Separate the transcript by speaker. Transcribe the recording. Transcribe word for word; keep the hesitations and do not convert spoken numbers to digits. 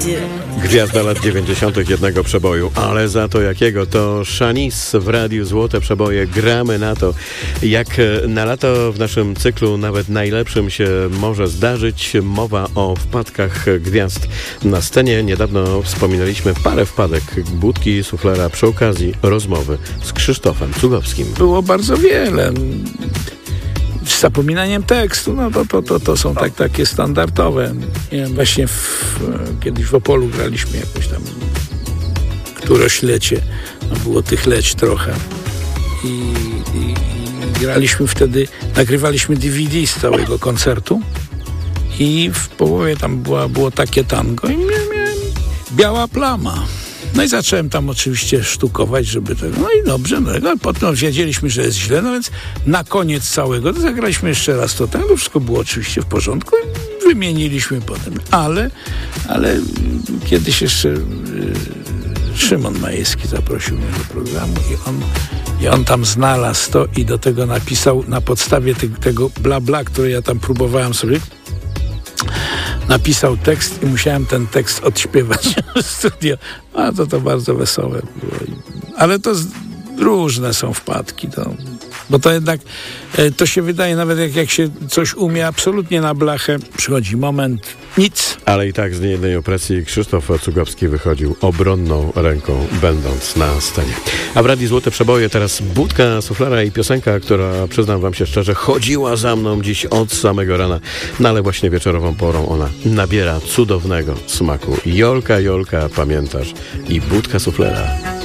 Speaker 1: Gwiazda lat dziewięćdziesiątych jednego przeboju, ale za to jakiego? To Shanice w Radiu Złote Przeboje. Gramy na to, jak na lato w naszym cyklu nawet najlepszym się może zdarzyć. Mowa o wpadkach gwiazd na scenie. Niedawno wspominaliśmy parę wpadek Budki Suflera przy okazji rozmowy z Krzysztofem Cugowskim.
Speaker 2: Było bardzo wiele. Z zapominaniem tekstu, no to, to, to, to są tak, takie standardowe. Nie wiem, właśnie w, kiedyś w Opolu graliśmy jakoś tam któreś lecie. No było tych leć trochę. I, i, i graliśmy wtedy, nagrywaliśmy D V D z całego koncertu i w połowie tam była, było takie tango i miałem, miałem biała plama. No i zacząłem tam oczywiście sztukować, żeby tego... No i dobrze, no, no potem wiedzieliśmy, że jest źle, no więc na koniec całego to zagraliśmy jeszcze raz to tango, wszystko było oczywiście w porządku i wymieniliśmy potem. Ale, ale kiedyś jeszcze y, Szymon Majewski zaprosił mnie do programu i on, i on tam znalazł to i do tego napisał na podstawie te, tego bla bla, które ja tam próbowałem sobie... Napisał tekst i musiałem ten tekst odśpiewać w studio. A to to bardzo wesołe było. Ale to z, różne są wpadki. To, bo to jednak, to się wydaje, nawet jak, jak się coś umie absolutnie na blachę, przychodzi moment, nic.
Speaker 1: Ale i tak z niejednej opresji Krzysztof Cugowski wychodził obronną ręką, będąc na scenie. A w Radiu Złote Przeboje teraz Budka Suflera i piosenka, która, przyznam wam się szczerze, chodziła za mną dziś od samego rana, no ale właśnie wieczorową porą ona nabiera cudownego smaku. Jolka, Jolka, pamiętasz? I Budka Suflera.